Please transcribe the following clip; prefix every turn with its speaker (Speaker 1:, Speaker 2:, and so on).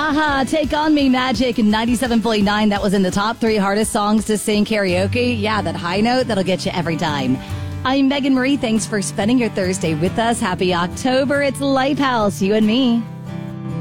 Speaker 1: Aha, Take On Me, Magic, 97.9. That was in the top 3 hardest songs to sing karaoke. Yeah, that high note, that'll get you every time. I'm Megan Marie. Thanks for spending your Thursday with us. Happy October. It's Lifehouse, you and me.